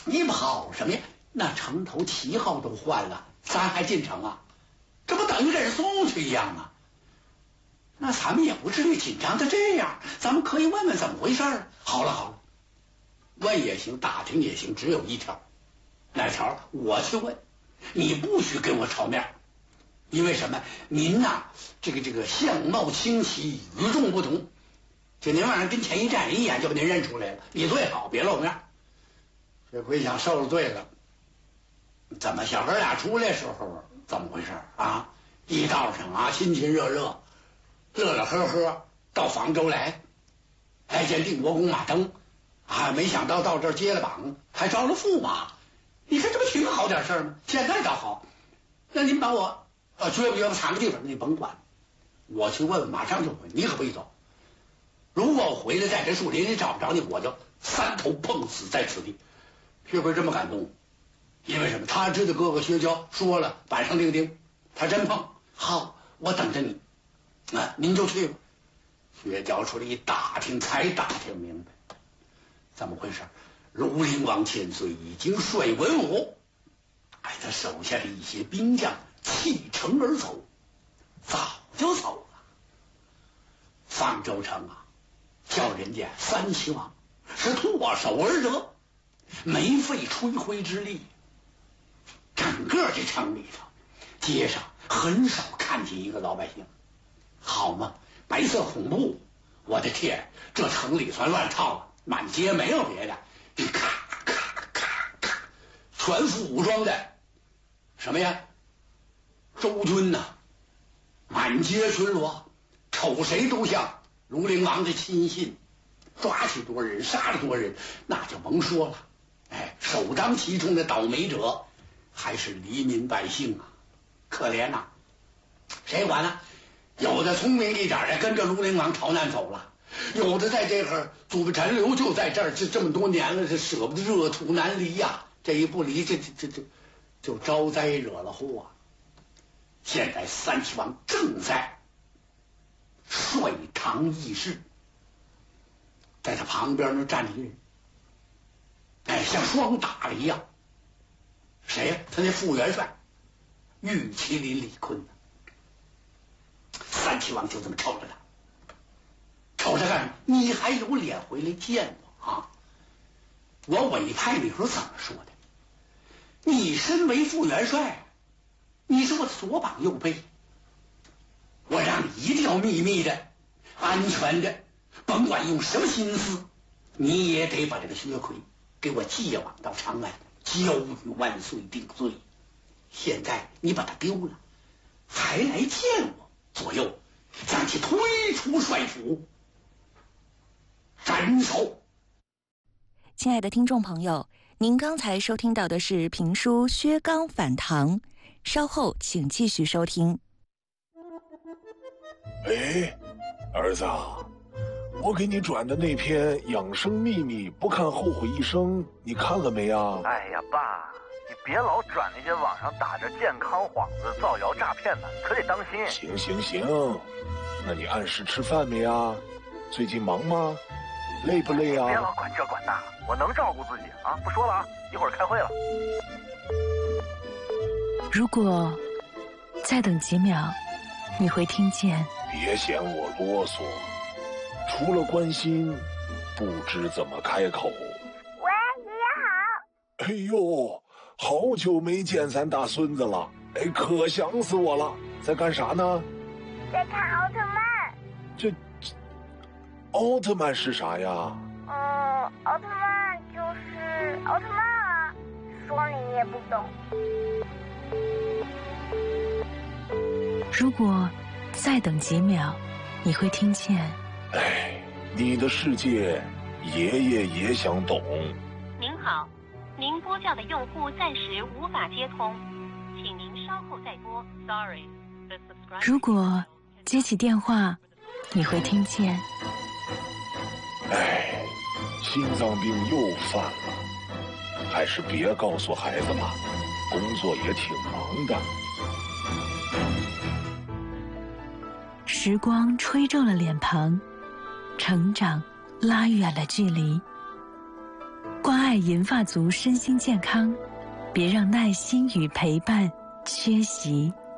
你跑什么呀？那城头旗号都换了，咱还进城啊？这不等于给人送去一样啊？那咱们也不至于紧张的这样，咱们可以问问怎么回事儿。好了好了，问也行，打听也行，只有一条，哪条？我去问，你不许跟我朝面。因为什么？您呐，这个相貌清奇，与众不同。就您晚上跟前一站，一眼就把您认出来了。你最好别露面。这回想受了罪了。怎么小哥俩出来时候怎么回事啊？一道上啊，亲亲热热，乐乐呵呵，到房州来，还见定国公马登，啊，没想到到这儿接了榜，还招了驸马。你看这不挺好点事儿吗？现在倒好。那您把我撅不撅不藏个地方，你甭管，我去问问，马上就回，你可不许走。如果我回来在这树林里找不着你，我就三头碰死在此地。薛奎这么感动，因为什么？他知道哥哥薛娇说了板上钉钉，他真碰。好，我等着你，您就去吧。薛娇出来一打听，才打听明白，怎么回事？庐陵王千岁已经率文武，他手下的一些兵将弃城而走，早就走了。方州城啊，叫人家三齐王是唾手而得，没费吹灰之力。整个这城里头，街上很少看见一个老百姓，好嘛，白色恐怖，我的天，这城里算乱套了，满街没有别的，咔咔咔咔，全副武装的，什么呀？周军呐，满街巡逻，瞅谁都像庐陵王的亲信，抓起多人，杀了多人，那就甭说了。首当其冲的倒霉者还是黎民百姓啊，可怜呐！谁管呢？有的聪明一点的跟着庐陵王朝南走了，有的在这会儿祖辈残留就在这儿，这么多年了，这舍不得热土难离呀。这一不离，这就招灾惹了祸啊！现在三齐王正在率堂议事，在他旁边那站着一人，像双打了一样。谁呀？他那副元帅玉麒麟李坤。三齐王就这么瞅着他，瞅着干什么？你还有脸回来见我啊？我委派你时候怎么说的？你身为副元帅，你是我的左膀右臂，我让你一定要秘密的、安全的，甭管用什么心思，你也得把这个薛奎给我借往到长安，交与万岁定罪。现在你把他丢了，还来见我，左右将其推出帅府，斩首。 亲爱的听众朋友，您刚才收听到的是评书《薛刚反唐》，稍后请继续收听。 儿子，我给你转的那篇养生秘密不看后悔一生，你看了没啊？ 哎呀，爸，你别老转那些网上打着健康幌子造谣诈骗的，可得当心。 行，那你按时吃饭没啊？最近忙吗？累不累啊？ 别老管这管那，我能照顾自己啊！不说了啊，一会儿开会了。 如果再等几秒，你会听见。 别嫌我啰嗦，除了关心，不知怎么开口。 喂，爷爷好。 哎呦，好久没见咱大孙子了，可想死我了。在干啥呢？ 在看奥特曼。 奥特曼是啥呀？ 奥特曼就是奥特曼啊，说你也不懂。 如果再等几秒，你会听见。 你的世界，爷爷也想懂。 您好，您拨叫的用户暂时无法接通，请您稍后再拨。Sorry, the subscriber. 如果接起电话，你会听见。 心脏病又犯了，还是别告诉孩子了，工作也挺忙的。 时光吹皱了脸庞，成长拉远了距离，关爱爱银发族身心健康，别让耐心与陪伴缺席。